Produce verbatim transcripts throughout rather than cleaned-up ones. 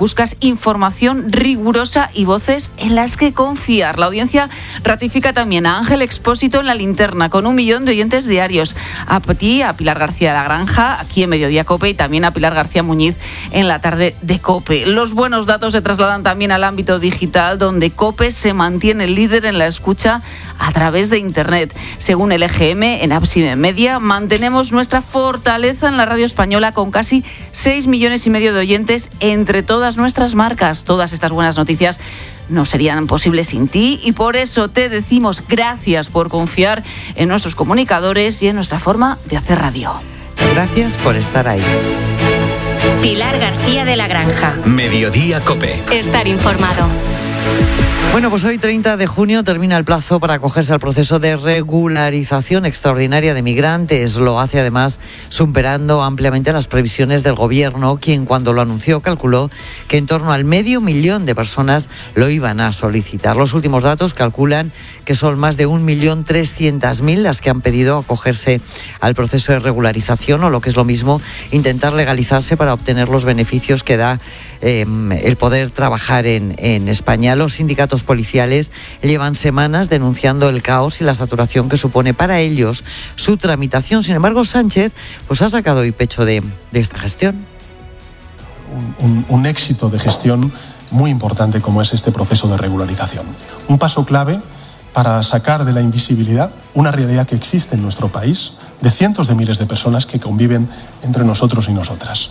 buscas información rigurosa y voces en las que confiar. La audiencia ratifica también a Ángel Expósito en la linterna, con un millón de oyentes diarios. A ti, a Pilar García de la Granja, aquí en Mediodía COPE, y también a Pilar García Muñiz en la tarde de COPE. Los buenos datos se trasladan también al ámbito digital, donde COPE se mantiene líder en la escucha a través de Internet. Según el E G M, en Absime Media, mantenemos nuestra fortaleza en la radio española con casi seis millones y medio de oyentes entre todas nuestras marcas. Todas estas buenas noticias no serían posibles sin ti y por eso te decimos gracias por confiar en nuestros comunicadores y en nuestra forma de hacer radio. Gracias por estar ahí. Pilar García de la Granja. Mediodía COPE. Estar informado. Bueno, pues hoy, treinta de junio, termina el plazo para acogerse al proceso de regularización extraordinaria de migrantes. Lo hace, además, superando ampliamente las previsiones del Gobierno, quien, cuando lo anunció, calculó que en torno al medio millón de personas lo iban a solicitar. Los últimos datos calculan que son más de un millón trescientas mil las que han pedido acogerse al proceso de regularización, o lo que es lo mismo, intentar legalizarse para obtener los beneficios que da eh, el poder trabajar en, en España. Los sindicatos policiales llevan semanas denunciando el caos y la saturación que supone para ellos su tramitación. Sin embargo, Sánchez pues ha sacado hoy pecho de, de esta gestión. Un, un, un éxito de gestión muy importante como es este proceso de regularización. Un paso clave para sacar de la invisibilidad una realidad que existe en nuestro país de cientos de miles de personas que conviven entre nosotros y nosotras.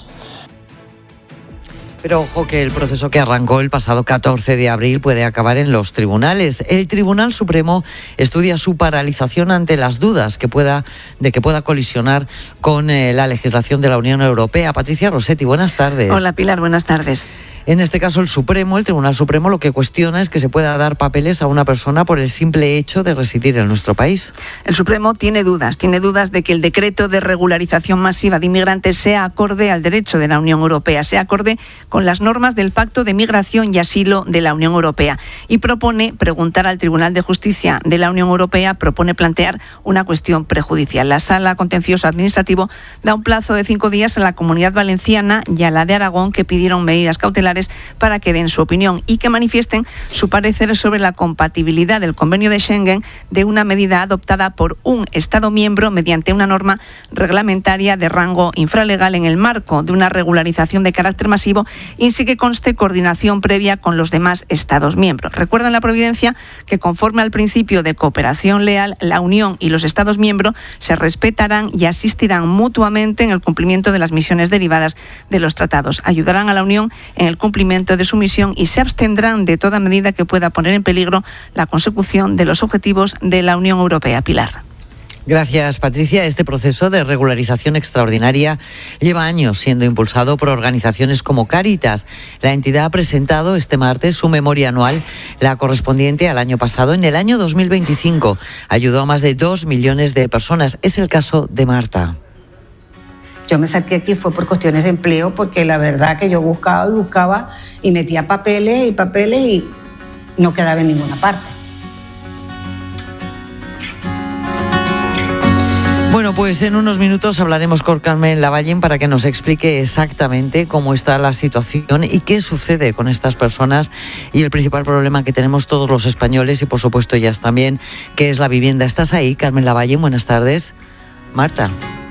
Pero ojo que el proceso que arrancó el pasado catorce de abril puede acabar en los tribunales. El Tribunal Supremo estudia su paralización ante las dudas que pueda, de que pueda colisionar con eh, la legislación de la Unión Europea. Patricia Rossetti, buenas tardes. Hola Pilar, buenas tardes. En este caso, el Supremo, el Tribunal Supremo, lo que cuestiona es que se pueda dar papeles a una persona por el simple hecho de residir en nuestro país. El Supremo tiene dudas, tiene dudas de que el decreto de regularización masiva de inmigrantes sea acorde al derecho de la Unión Europea, sea acorde con las normas del Pacto de Migración y Asilo de la Unión Europea. Y propone preguntar al Tribunal de Justicia de la Unión Europea, propone plantear una cuestión prejudicial. La Sala Contencioso Administrativo da un plazo de cinco días a la Comunidad Valenciana y a la de Aragón, que pidieron medidas cautelares para que den su opinión y que manifiesten su parecer sobre la compatibilidad del Convenio de Schengen de una medida adoptada por un Estado miembro mediante una norma reglamentaria de rango infralegal en el marco de una regularización de carácter masivo y sin que conste coordinación previa con los demás Estados miembros. Recuerdan la providencia que, conforme al principio de cooperación leal, la Unión y los Estados miembros se respetarán y asistirán mutuamente en el cumplimiento de las misiones derivadas de los tratados. Ayudarán a la Unión en el cumplimiento de su misión y se abstendrán de toda medida que pueda poner en peligro la consecución de los objetivos de la Unión Europea. Pilar. Gracias, Patricia. Este proceso de regularización extraordinaria lleva años siendo impulsado por organizaciones como Cáritas. La entidad ha presentado este martes su memoria anual, la correspondiente al año pasado. En el año dos mil veinticinco ayudó a más de dos millones de personas. Es el caso de Marta. Yo me saqué aquí fue por cuestiones de empleo, porque la verdad que yo buscaba y buscaba y metía papeles y papeles y no quedaba en ninguna parte. Bueno, pues en unos minutos hablaremos con Carmen Lavallén para que nos explique exactamente cómo está la situación y qué sucede con estas personas y el principal problema que tenemos todos los españoles y, por supuesto, ellas también, que es la vivienda. ¿Estás ahí, Carmen Lavallén? Buenas tardes. Marta.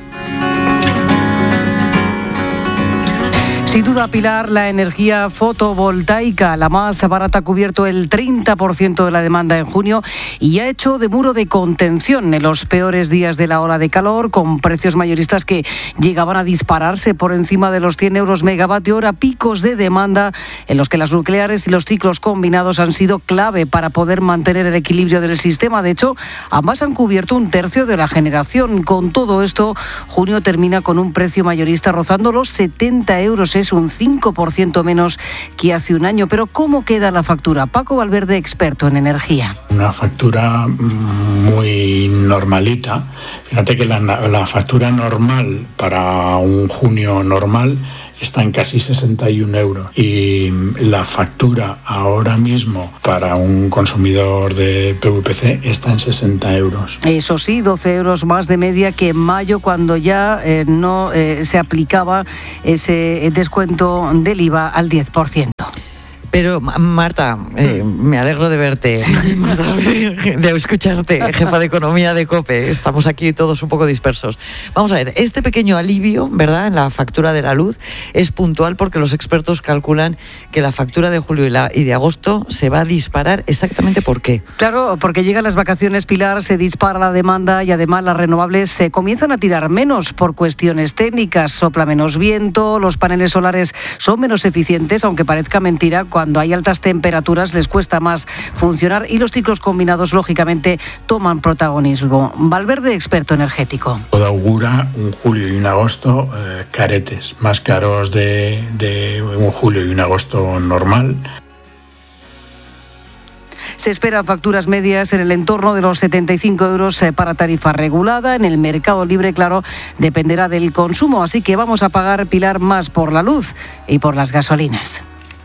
Sin duda, Pilar, la energía fotovoltaica, la más barata, ha cubierto el treinta por ciento de la demanda en junio y ha hecho de muro de contención en los peores días de la ola de calor, con precios mayoristas que llegaban a dispararse por encima de los cien euros megavatio hora, picos de demanda en los que las nucleares y los ciclos combinados han sido clave para poder mantener el equilibrio del sistema. De hecho, ambas han cubierto un tercio de la generación. Con todo esto, junio termina con un precio mayorista rozando los setenta euros. Es un cinco por ciento menos que hace un año. Pero ¿cómo queda la factura? Paco Valverde, experto en energía. Una factura muy normalita. Fíjate que la, la factura normal para un junio normal está en casi sesenta y un euros y la factura ahora mismo para un consumidor de P V P C está en sesenta euros. Eso sí, doce euros más de media que en mayo, cuando ya eh, no eh, se aplicaba ese descuento del I V A al diez por ciento. Pero, Marta, eh, me alegro de verte, sí. Marta, de escucharte, jefa de economía de COPE. Estamos aquí todos un poco dispersos. Vamos a ver, este pequeño alivio, ¿verdad?, en la factura de la luz es puntual porque los expertos calculan que la factura de julio y, la, y de agosto se va a disparar. ¿Exactamente por qué? Claro, porque llegan las vacaciones, Pilar, se dispara la demanda y además las renovables se comienzan a tirar menos por cuestiones técnicas. Sopla menos viento, los paneles solares son menos eficientes, aunque parezca mentira. Cuando hay altas temperaturas les cuesta más funcionar y los ciclos combinados, lógicamente, toman protagonismo. Valverde, experto energético. Todo augura un julio y un agosto eh, caretes, más caros de, de un julio y un agosto normal. Se esperan facturas medias en el entorno de los setenta y cinco euros para tarifa regulada. En el mercado libre, claro, dependerá del consumo. Así que vamos a pagar, Pilar, más por la luz y por las gasolinas.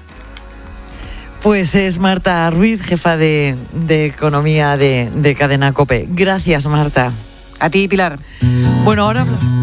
Pues es Marta Ruiz, jefa de, de economía de, de Cadena COPE. Gracias, Marta. A ti, Pilar. Bueno, ahora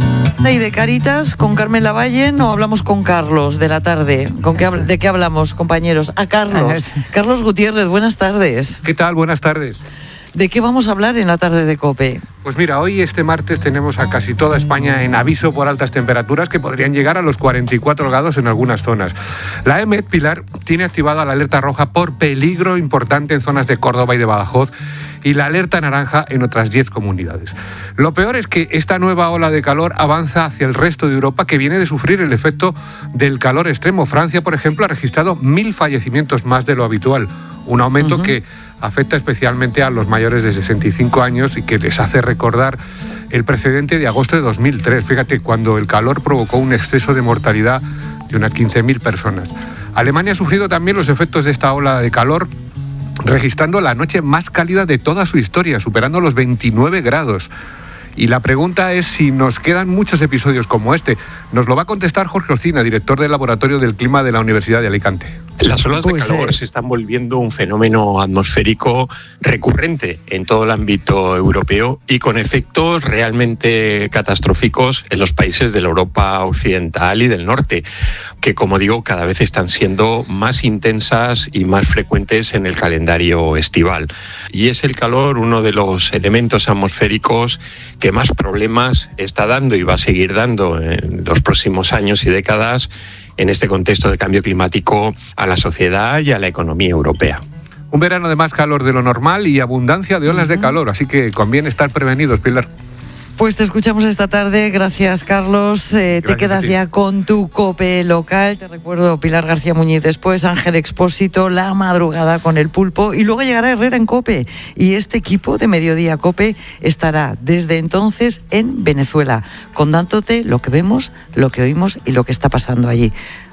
y de Caritas con Carmen Lavalle, no hablamos con Carlos de la tarde. ¿Con qué, ¿De qué hablamos, compañeros? A Carlos. Carlos Gutiérrez, buenas tardes. ¿Qué tal? Buenas tardes. ¿De qué vamos a hablar en la tarde de COPE? Pues mira, hoy este martes tenemos a casi toda España en aviso por altas temperaturas que podrían llegar a los cuarenta y cuatro grados en algunas zonas. La E M E T, Pilar, tiene activada la alerta roja por peligro importante en zonas de Córdoba y de Badajoz y la alerta naranja en otras diez comunidades. Lo peor es que esta nueva ola de calor avanza hacia el resto de Europa, que viene de sufrir el efecto del calor extremo. Francia, por ejemplo, ha registrado mil fallecimientos más de lo habitual, un aumento uh-huh. que afecta especialmente a los mayores de sesenta y cinco años y que les hace recordar el precedente de agosto de dos mil tres. Fíjate, cuando el calor provocó un exceso de mortalidad de unas quince mil personas. Alemania ha sufrido también los efectos de esta ola de calor, registrando la noche más cálida de toda su historia, superando los veintinueve grados. Y la pregunta es si nos quedan muchos episodios como este. Nos lo va a contestar Jorge Ocina, director del Laboratorio del Clima de la Universidad de Alicante. Las olas de pues, calor eh... se están volviendo un fenómeno atmosférico recurrente en todo el ámbito europeo y con efectos realmente catastróficos en los países de la Europa occidental y del norte, que, como digo, cada vez están siendo más intensas y más frecuentes en el calendario estival. Y es el calor uno de los elementos atmosféricos que más problemas está dando y va a seguir dando en los próximos años y décadas en este contexto de cambio climático a la sociedad y a la economía europea. Un verano de más calor de lo normal y abundancia de olas uh-huh. de calor, así que conviene estar prevenidos, Pilar. Pues te escuchamos esta tarde, gracias Carlos. Eh, gracias te quedas ya con tu COPE local. Te recuerdo Pilar García Muñiz, después Ángel Expósito, La Madrugada con El Pulpo y luego llegará Herrera en COPE. Y este equipo de Mediodía COPE estará desde entonces en Venezuela, contándote lo que vemos, lo que oímos y lo que está pasando allí.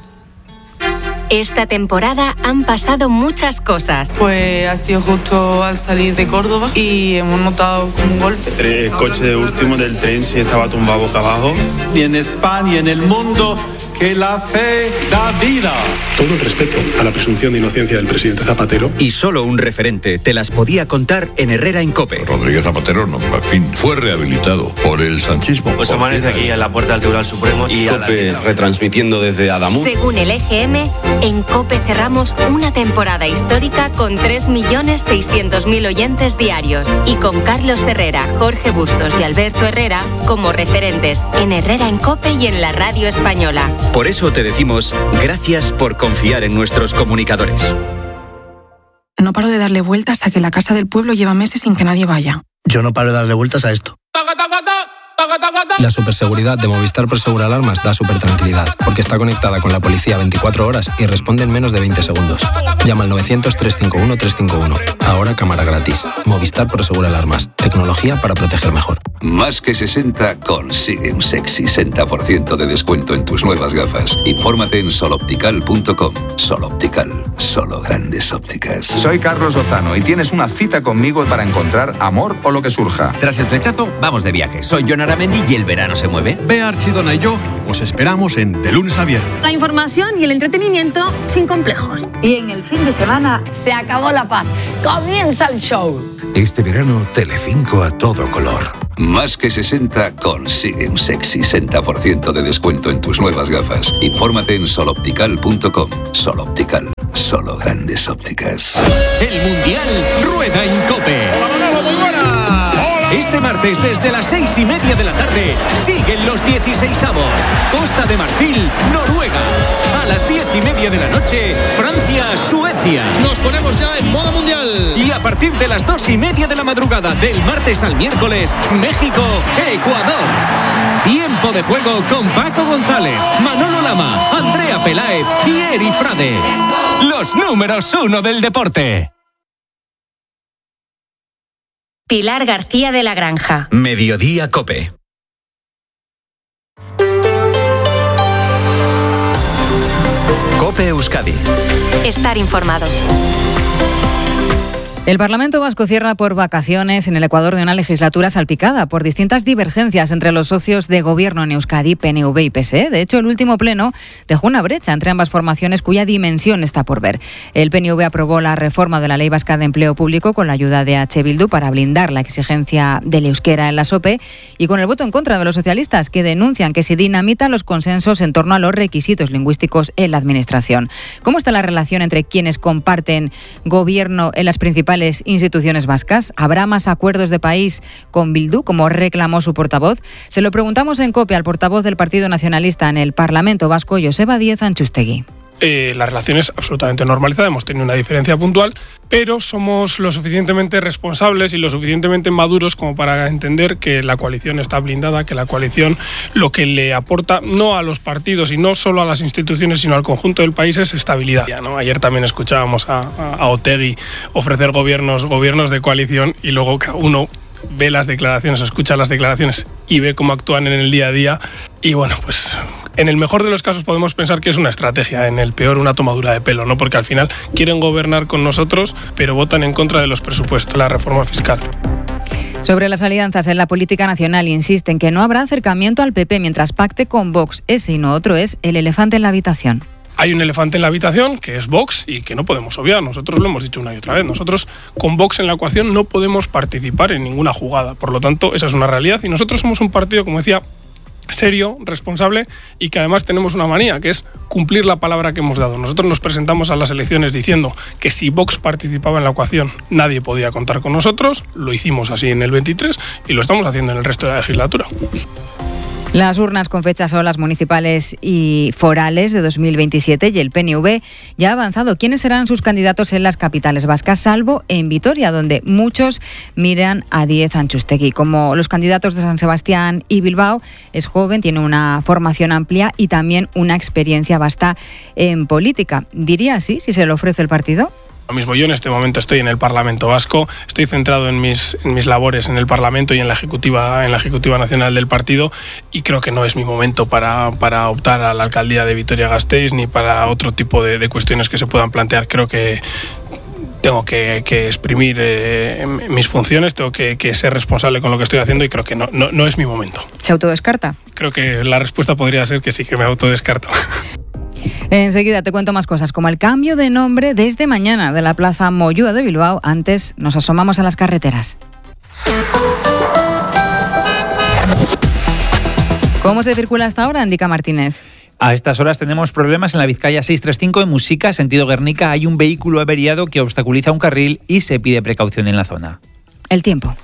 Esta temporada han pasado muchas cosas. Pues ha sido justo al salir de Córdoba y hemos notado como un golpe. El coche de último del tren sí estaba tumbado boca abajo. Y en España y en el mundo, que la fe da vida. Todo el respeto a la presunción de inocencia del presidente Zapatero. Y solo un referente te las podía contar en Herrera en COPE. Rodríguez Zapatero, no, en fin, fue rehabilitado por el sanchismo. Pues amanece aquí en la puerta del Tribunal Supremo y COPE retransmitiendo desde Adamuz. Según el E G M, en COPE cerramos una temporada histórica con tres millones seiscientos mil oyentes diarios y con Carlos Herrera, Jorge Bustos y Alberto Herrera como referentes en Herrera en COPE y en la radio española. Por eso te decimos gracias por confiar en nuestros comunicadores. No paro de darle vueltas a que la casa del pueblo lleva meses sin que nadie vaya. Yo no paro de darle vueltas a esto. La superseguridad de Movistar Prosegur Alarmas da súper tranquilidad, porque está conectada con la policía veinticuatro horas y responde en menos de veinte segundos. Llama al novecientos, trescientos cincuenta y uno, trescientos cincuenta y uno. Ahora cámara gratis. Movistar Prosegur Alarmas. Tecnología para proteger mejor. Más que sesenta consigue un sexy sesenta por ciento de descuento en tus nuevas gafas. Infórmate en soloptical punto com. Sol Optical. Solo grandes ópticas. Soy Carlos Lozano y tienes una cita conmigo para encontrar amor o lo que surja. Tras el flechazo, vamos de viaje. Soy Jon Aramendi y el verano se mueve. Bea Archidona y yo os esperamos en De Lunes a Viernes. La información y el entretenimiento sin complejos. Y en el fin de semana se acabó la paz. Comienza el show. Este verano, Telecinco a todo color. Más que sesenta consigue un sexy sesenta por ciento de descuento en tus nuevas gafas. Infórmate en soloptical punto com. Sol Optical. Sol Solo grandes ópticas. El Mundial rueda en COPE. Este martes desde las seis y media de la tarde siguen los dieciseisavos. Costa de Marfil, Noruega. A las diez y media de la noche, Francia, Suecia. Nos ponemos ya en modo mundial. Y a partir de las dos y media de la madrugada del martes al miércoles, México, Ecuador. Tiempo de juego con Paco González, Manolo Lama, Andrea Peláez y Eri Frade. Los números uno del deporte. Pilar García de la Granja. Mediodía COPE. COPE Euskadi. Estar informado. El Parlamento Vasco cierra por vacaciones en el Ecuador de una legislatura salpicada por distintas divergencias entre los socios de gobierno en Euskadi, P N V y P S E. De hecho, el último pleno dejó una brecha entre ambas formaciones cuya dimensión está por ver. El P N V aprobó la reforma de la Ley Vasca de Empleo Público con la ayuda de H. Bildu para blindar la exigencia del euskera en la S O P E y con el voto en contra de los socialistas, que denuncian que se dinamita los consensos en torno a los requisitos lingüísticos en la Administración. ¿Cómo está la relación entre quienes comparten gobierno en las principales instituciones vascas? ¿Habrá más acuerdos de país con Bildu, como reclamó su portavoz? Se lo preguntamos en COPE al portavoz del Partido Nacionalista en el Parlamento Vasco, Joseba Díez Antxustegui. Eh, la relación es absolutamente normalizada, hemos tenido una diferencia puntual, pero somos lo suficientemente responsables y lo suficientemente maduros como para entender que la coalición está blindada, que la coalición lo que le aporta no a los partidos y no solo a las instituciones, sino al conjunto del país es estabilidad, ¿no? Ayer también escuchábamos a, a, a Otegi ofrecer gobiernos, gobiernos de coalición y luego cada uno ve las declaraciones, escucha las declaraciones y ve cómo actúan en el día a día. Y bueno, pues en el mejor de los casos podemos pensar que es una estrategia, en el peor una tomadura de pelo, ¿no? Porque al final quieren gobernar con nosotros, pero votan en contra de los presupuestos, la reforma fiscal. Sobre las alianzas en la política nacional, insisten que no habrá acercamiento al P P mientras pacte con Vox. Ese y no otro es el elefante en la habitación. Hay un elefante en la habitación, que es Vox, y que no podemos obviar. Nosotros lo hemos dicho una y otra vez. Nosotros, con Vox en la ecuación, no podemos participar en ninguna jugada. Por lo tanto, esa es una realidad. Y nosotros somos un partido, como decía, serio, responsable, y que además tenemos una manía, que es cumplir la palabra que hemos dado. Nosotros nos presentamos a las elecciones diciendo que si Vox participaba en la ecuación, nadie podía contar con nosotros. Lo hicimos así en el veintitrés y lo estamos haciendo en el resto de la legislatura. Las urnas con fecha son las municipales y forales de dos mil veintisiete y el P N V ya ha avanzado quiénes serán sus candidatos en las capitales vascas, salvo en Vitoria, donde muchos miran a Díez Antxustegui. Como los candidatos de San Sebastián y Bilbao, es joven, tiene una formación amplia y también una experiencia vasta en política. ¿Diría así si se le ofrece el partido? Lo mismo, yo en este momento estoy en el Parlamento Vasco, estoy centrado en mis, en mis labores en el Parlamento y en la Ejecutiva, en la Ejecutiva Nacional del partido, y creo que no es mi momento para, para optar a la alcaldía de Vitoria-Gasteiz ni para otro tipo de, de cuestiones que se puedan plantear. Creo que tengo que, que exprimir eh, mis funciones, tengo que, que ser responsable con lo que estoy haciendo y creo que no, no, no es mi momento. ¿Se autodescarta? Creo que la respuesta podría ser que sí, que me autodescarto. Enseguida te cuento más cosas, como el cambio de nombre desde mañana de la Plaza Moyúa de Bilbao. Antes nos asomamos a las carreteras. ¿Cómo se circula hasta ahora, Indica Martínez? A estas horas tenemos problemas en la Vizcaya seiscientos treinta y cinco en Muxica, sentido Guernica. Hay un vehículo averiado que obstaculiza un carril y se pide precaución en la zona. El tiempo.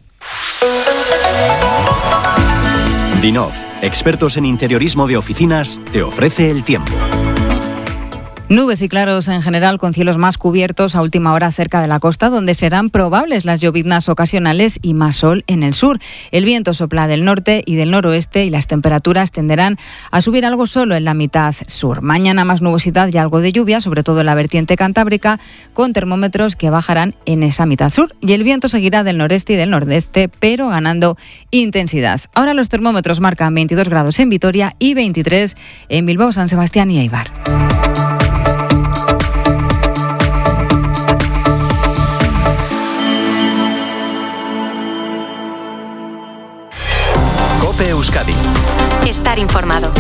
Dinov, expertos en interiorismo de oficinas, te ofrece el tiempo. Nubes y claros en general, con cielos más cubiertos a última hora cerca de la costa, donde serán probables las lloviznas ocasionales y más sol en el sur. El viento sopla del norte y del noroeste y las temperaturas tenderán a subir algo solo en la mitad sur. Mañana más nubosidad y algo de lluvia, sobre todo en la vertiente cantábrica, con termómetros que bajarán en esa mitad sur. Y el viento seguirá del noreste y del nordeste, pero ganando intensidad. Ahora los termómetros marcan veintidós grados en Vitoria y veintitrés en Bilbao, San Sebastián y Eibar. COPE Euskadi. Estar informado.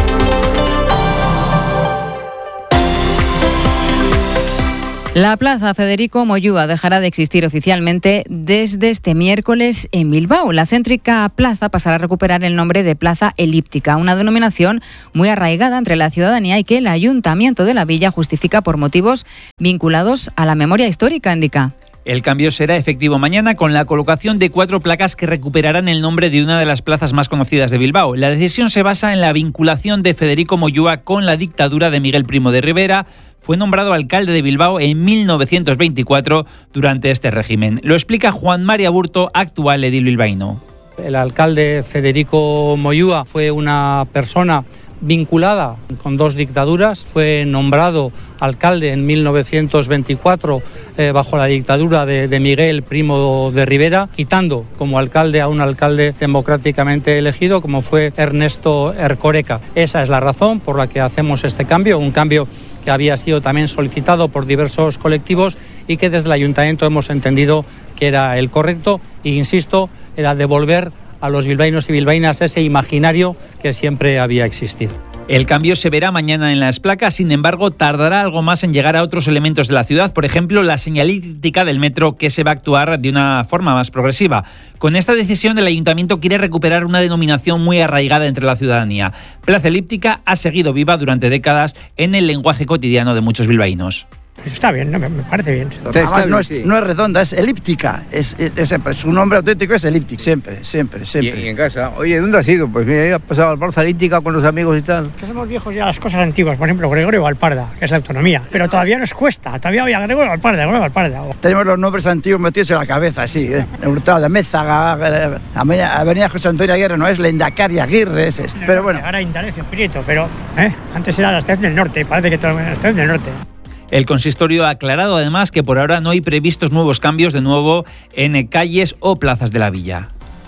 La Plaza Federico Moyúa dejará de existir oficialmente desde este miércoles en Bilbao. La céntrica plaza pasará a recuperar el nombre de Plaza Elíptica, una denominación muy arraigada entre la ciudadanía y que el Ayuntamiento de la Villa justifica por motivos vinculados a la memoria histórica, indica. El cambio será efectivo mañana con la colocación de cuatro placas que recuperarán el nombre de una de las plazas más conocidas de Bilbao. La decisión se basa en la vinculación de Federico Moyúa con la dictadura de Miguel Primo de Rivera. Fue nombrado alcalde de Bilbao en mil novecientos veinticuatro durante este régimen. Lo explica Juan Mari Aburto, actual edil bilbaíno. El alcalde Federico Moyúa fue una persona vinculada con dos dictaduras, fue nombrado alcalde en mil novecientos veinticuatro eh, bajo la dictadura de, de Miguel Primo de Rivera, quitando como alcalde a un alcalde democráticamente elegido como fue Ernesto Erkoreka. Esa es la razón por la que hacemos este cambio, un cambio que había sido también solicitado por diversos colectivos y que desde el ayuntamiento hemos entendido que era el correcto e insisto, era devolver a los bilbaínos y bilbaínas ese imaginario que siempre había existido. El cambio se verá mañana en las placas, sin embargo, tardará algo más en llegar a otros elementos de la ciudad, por ejemplo, la señalística del metro, que se va a actuar de una forma más progresiva. Con esta decisión, el ayuntamiento quiere recuperar una denominación muy arraigada entre la ciudadanía. Plaza Elíptica ha seguido viva durante décadas en el lenguaje cotidiano de muchos bilbaínos. Pues está bien, no, me, me parece bien. Además, no, es, no es redonda, es elíptica. Es, es, es, es, su nombre auténtico es elíptica. Siempre, siempre, siempre. Y, y en casa, oye, ¿dónde has ido? Pues mira, he pasado a la Plaza Elíptica con los amigos y tal. Que somos viejos ya las cosas antiguas, por ejemplo, Gregorio Valparda, que es la autonomía. Pero todavía nos cuesta, todavía voy a Gregorio Valparda, Gregorio Valparda. Tenemos los nombres antiguos metidos en la cabeza, sí. ¿eh? Hurtado de Mézaga, Avenida José Antonio Aguirre, no es Lendakari Aguirre, ese es. Pero bueno. Ahora Indalecio Prieto, pero ¿eh? antes era la estación del norte, parece que todo la estación del norte. El consistorio ha aclarado además que por ahora no hay previstos nuevos cambios de nuevo en calles o plazas de la villa.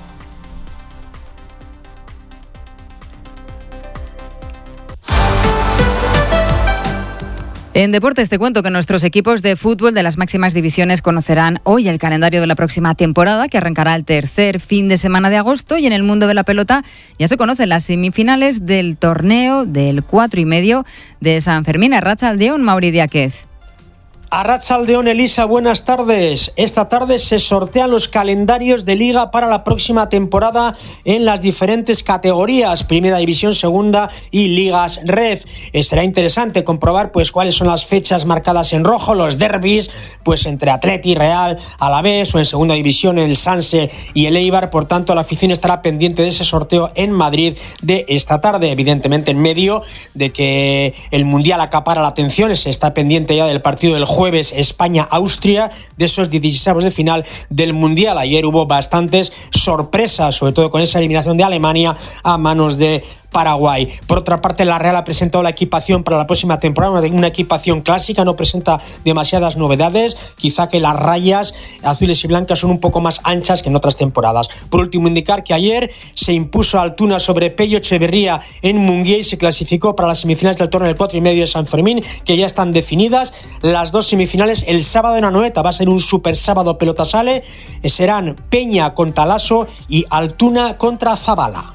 En deportes te cuento que nuestros equipos de fútbol de las máximas divisiones conocerán hoy el calendario de la próxima temporada, que arrancará el tercer fin de semana de agosto, y en el mundo de la pelota ya se conocen las semifinales del torneo del cuatro y medio de San Fermín. Arratsaldeon, Mauri Diáquez. Arratsaldeon, Elisa, buenas tardes. Esta tarde se sortean los calendarios de Liga para la próxima temporada en las diferentes categorías, Primera División, Segunda y Ligas Ref. Será interesante comprobar pues cuáles son las fechas marcadas en rojo, los derbis, pues entre Atleti, Real, Alavés, o en Segunda División el Sanse y el Eibar. Por tanto, la afición estará pendiente de ese sorteo en Madrid de esta tarde, evidentemente en medio de que el Mundial acapara la atención. Se está pendiente ya del partido del jueves jueves España-Austria, de esos dieciséis de final del Mundial. Ayer hubo bastantes sorpresas, sobre todo con esa eliminación de Alemania a manos de Paraguay. Por otra parte, la Real ha presentado la equipación para la próxima temporada, una equipación clásica, no presenta demasiadas novedades, quizá que las rayas azules y blancas son un poco más anchas que en otras temporadas. Por último, indicar que ayer se impuso Altuna sobre Pello Echeverría en Munguía y se clasificó para las semifinales del torneo del cuatro y medio de San Fermín, que ya están definidas. Las dos semifinales el sábado en Anoeta, va a ser un super sábado pelota sale, serán Peña contra Lasso y Altuna contra Zabala.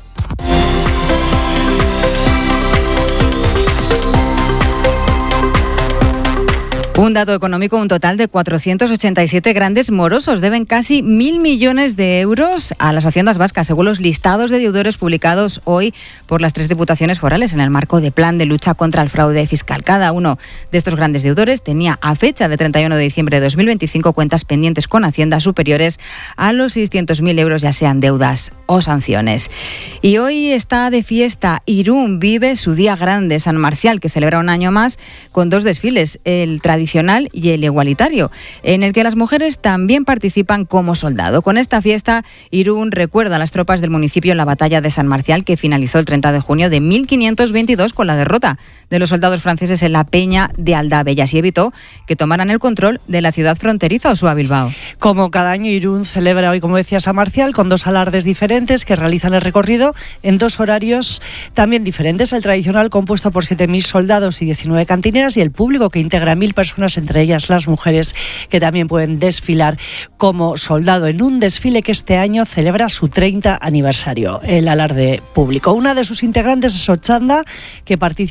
Un dato económico, un total de cuatrocientos ochenta y siete grandes morosos deben casi mil millones de euros a las haciendas vascas, según los listados de deudores publicados hoy por las tres diputaciones forales en el marco de plan de lucha contra el fraude fiscal. Cada uno de estos grandes deudores tenía a fecha de treinta y uno de diciembre de dos mil veinticinco cuentas pendientes con Hacienda superiores a los seiscientos mil euros, ya sean deudas o sanciones. Y hoy está de fiesta. Irún vive su día grande, San Marcial, que celebra un año más con dos desfiles, el tradicional y el igualitario, en el que las mujeres también participan como soldado. Con esta fiesta, Irún recuerda a las tropas del municipio en la batalla de San Marcial, que finalizó el treinta de junio de mil quinientos veintidós con la derrota de los soldados franceses en la Peña de Aldave, y así evitó que tomaran el control de la ciudad fronteriza, Osúa Bilbao. Como cada año, Irún celebra hoy, como decía, San Marcial, con dos alardes diferentes que realizan el recorrido en dos horarios también diferentes. El tradicional, compuesto por siete mil soldados y diecinueve cantineras, y el público, que integra mil personas, entre ellas las mujeres, que también pueden desfilar como soldado en un desfile que este año celebra su treinta aniversario, el alarde público. Una de sus integrantes es Ochanda, que participa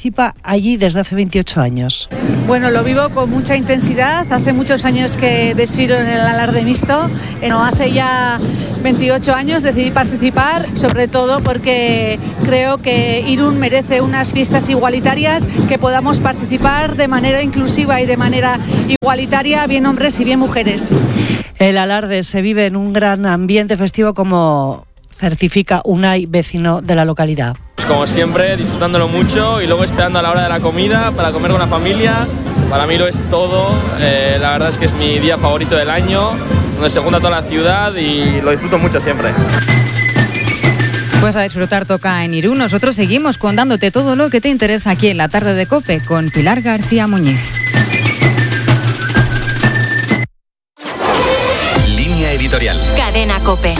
allí desde hace veintiocho años. Bueno, lo vivo con mucha intensidad. Hace muchos años que desfilo en el alarde mixto. No, hace ya veintiocho años decidí participar, sobre todo porque creo que Irún merece unas fiestas igualitarias, que podamos participar de manera inclusiva y de manera igualitaria, bien hombres y bien mujeres. El alarde se vive en un gran ambiente festivo, como certifica Unai, vecino de la localidad. Como siempre, disfrutándolo mucho y luego esperando a la hora de la comida para comer con la familia. Para mí lo es todo. Eh, la verdad es que es mi día favorito del año, donde se junta toda la ciudad y lo disfruto mucho siempre. Pues a disfrutar toca en Irún. Nosotros seguimos contándote todo lo que te interesa aquí en la tarde de COPE con Pilar García Muñiz. Línea editorial. Cadena COPE.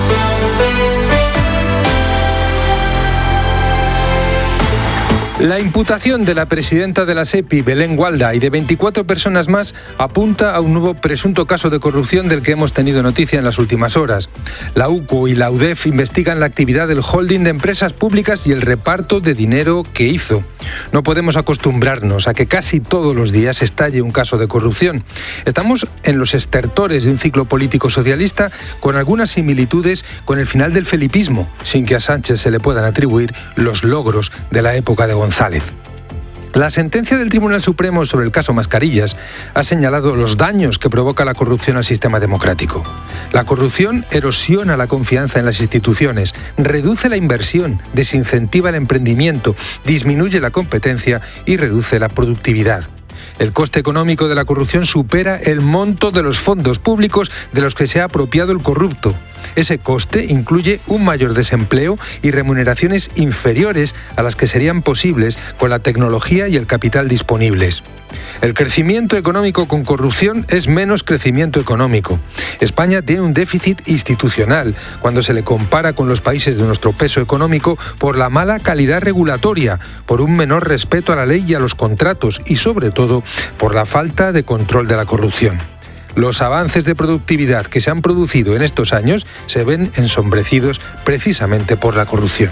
La imputación de la presidenta de la SEPI, Belén Gualda, y de veinticuatro personas más apunta a un nuevo presunto caso de corrupción del que hemos tenido noticia en las últimas horas. La UCO y la UDEF investigan la actividad del holding de empresas públicas y el reparto de dinero que hizo. No podemos acostumbrarnos a que casi todos los días estalle un caso de corrupción. Estamos en los estertores de un ciclo político socialista con algunas similitudes con el final del felipismo, sin que a Sánchez se le puedan atribuir los logros de la época de González. La sentencia del Tribunal Supremo sobre el caso Mascarillas ha señalado los daños que provoca la corrupción al sistema democrático. La corrupción erosiona la confianza en las instituciones, reduce la inversión, desincentiva el emprendimiento, disminuye la competencia y reduce la productividad. El coste económico de la corrupción supera el monto de los fondos públicos de los que se ha apropiado el corrupto. Ese coste incluye un mayor desempleo y remuneraciones inferiores a las que serían posibles con la tecnología y el capital disponibles. El crecimiento económico con corrupción es menos crecimiento económico. España tiene un déficit institucional cuando se le compara con los países de nuestro peso económico por la mala calidad regulatoria, por un menor respeto a la ley y a los contratos y, sobre todo, por la falta de control de la corrupción. Los avances de productividad que se han producido en estos años se ven ensombrecidos precisamente por la corrupción.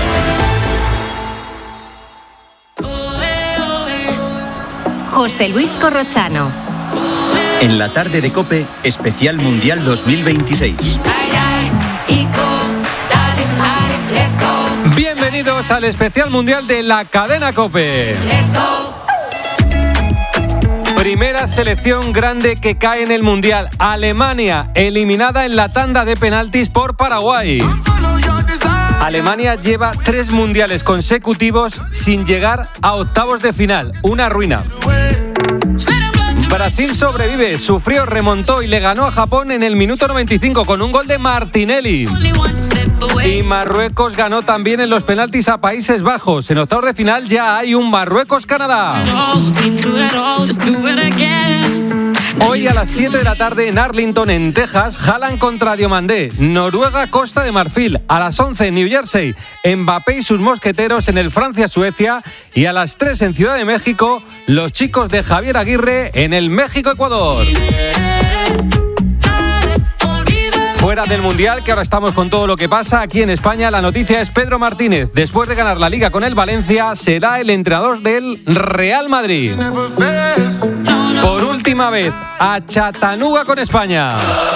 José Luis Corrochano. En la tarde de COPE, especial Mundial dos mil veintiséis. Bienvenidos al especial Mundial de la cadena COPE. Primera selección grande que cae en el Mundial. Alemania, eliminada en la tanda de penaltis por Paraguay. Alemania lleva tres mundiales consecutivos sin llegar a octavos de final. Una ruina. Brasil sobrevive, sufrió, remontó y le ganó a Japón en el minuto noventa y cinco con un gol de Martinelli. Y Marruecos ganó también en los penaltis a Países Bajos. En octavos de final ya hay un Marruecos-Canadá. Hoy a las siete de la tarde en Arlington, en Texas, Haaland contra Diomandé. Noruega-Costa de Marfil. A las once en New Jersey, Mbappé y sus mosqueteros en el Francia-Suecia. Y a las tres en Ciudad de México, los chicos de Javier Aguirre en el México-Ecuador. Fuera del Mundial, que ahora estamos con todo lo que pasa aquí en España, la noticia es Pedro Martínez. Después de ganar la Liga con el Valencia, será el entrenador del Real Madrid. Por última vez, a Chattanooga con España.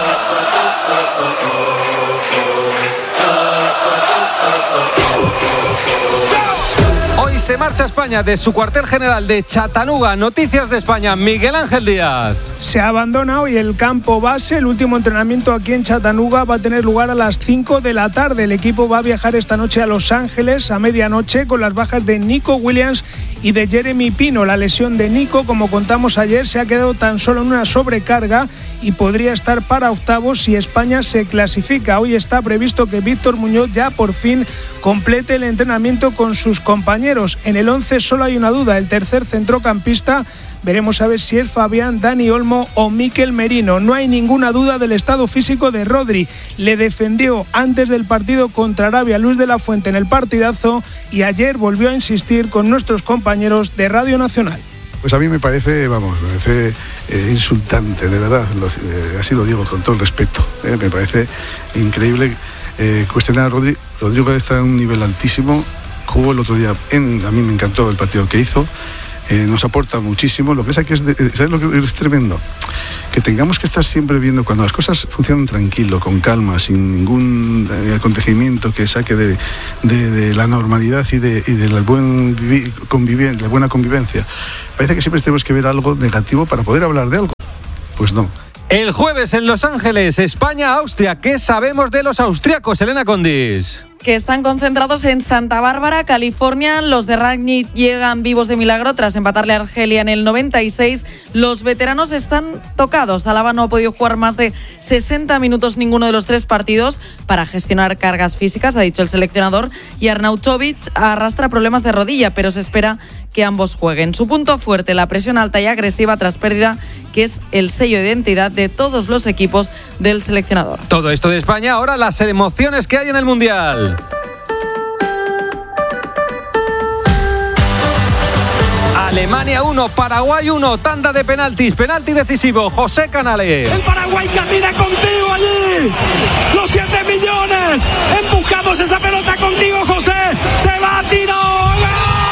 Hoy se marcha España de su cuartel general de Chattanooga. Noticias de España, Miguel Ángel Díaz. Se abandona hoy el campo base. El último entrenamiento aquí en Chattanooga va a tener lugar a las cinco de la tarde. El equipo va a viajar esta noche a Los Ángeles a medianoche con las bajas de Nico Williams y de Jeremy Pino. La lesión de Nico, como contamos ayer, se ha quedado tan solo en una sobrecarga y podría estar para octavos si España se clasifica. Hoy está previsto que Víctor Muñoz ya por fin complete el entrenamiento con sus compañeros. En el once solo hay una duda, el tercer centrocampista. Veremos a ver si es Fabián, Dani Olmo o Mikel Merino. No hay ninguna duda del estado físico de Rodri. Le defendió antes del partido contra Arabia Luis de la Fuente en el partidazo y ayer volvió a insistir con nuestros compañeros de Radio Nacional. Pues a mí me parece, vamos, me parece eh, insultante, de verdad, lo, eh, así lo digo con todo el respeto. Eh, me parece increíble eh, cuestionar a Rodri. Rodrigo está en un nivel altísimo. jugó el otro día, en, a mí me encantó el partido que hizo. Eh, nos aporta muchísimo. Lo que es que es, de, ¿sabes lo que es tremendo? Que tengamos que estar siempre viendo cuando las cosas funcionan tranquilo, con calma, sin ningún eh, acontecimiento que saque de, de, de la normalidad y de, y de la, buen conviven, la buena convivencia. Parece que siempre tenemos que ver algo negativo para poder hablar de algo. Pues no. El jueves en Los Ángeles, España-Austria. ¿Qué sabemos de los austriacos, Elena Condis? Que están concentrados en Santa Bárbara, California. Los de Rangnick llegan vivos de milagro tras empatarle a Argelia en el noventa y seis. Los veteranos están tocados. Alaba no ha podido jugar más de sesenta minutos ninguno de los tres partidos para gestionar cargas físicas, ha dicho el seleccionador. Y Arnautovic arrastra problemas de rodilla, pero se espera que ambos jueguen. Su punto fuerte, la presión alta y agresiva tras pérdida, que es el sello de identidad de todos los equipos del seleccionador. Todo esto de España, ahora las emociones que hay en el Mundial. Alemania uno, Paraguay uno, tanda de penaltis, penalti decisivo, José Canales. El Paraguay camina contigo allí, los siete millones, empujamos esa pelota contigo, José, se va a tirar.